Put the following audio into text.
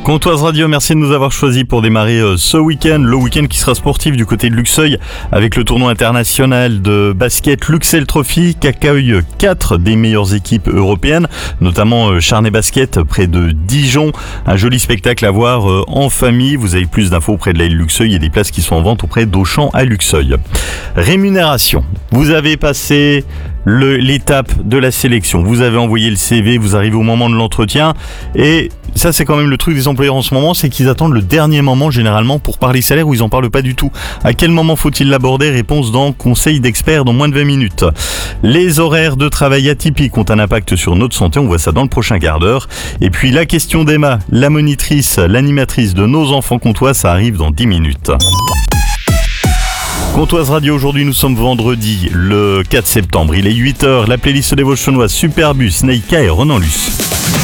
Comtoise Radio, merci de nous avoir choisis pour démarrer ce week-end. Le week-end qui sera sportif du côté de Luxeuil avec le tournoi international de basket Luxel Trophy qui accueille 4 des meilleures équipes européennes, notamment Charnay Basket près de Dijon. Un joli spectacle à voir en famille. Vous avez plus d'infos auprès de la Luxeuil et des places qui sont en vente auprès d'Auchan à Luxeuil. Rémunération. Vous avez passé l'étape de la sélection. Vous avez envoyé le CV, vous arrivez au moment de l'entretien et ça c'est quand même le truc des employeurs en ce moment, c'est qu'ils attendent le dernier moment généralement pour parler salaire où ils en parlent pas du tout. À quel moment faut-il l'aborder? Réponse dans Conseil d'experts dans moins de 20 minutes. Les horaires de travail atypiques ont un impact sur notre santé, on voit ça dans le prochain quart d'heure. Et puis la question d'Emma, la monitrice, l'animatrice de nos enfants comtois, ça arrive dans 10 minutes. Comtoise Radio, aujourd'hui nous sommes vendredi le 4 septembre, il est 8h, la playlist des Vosges Super Bus, Neika et Renan Luce.